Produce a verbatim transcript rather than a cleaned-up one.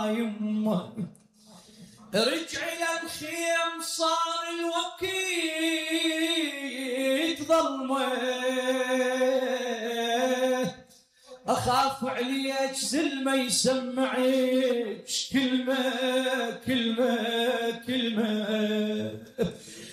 يمه رجعي للخيم صار الوقت ظلمه أخاف عليك زلمة يسمعك كلمة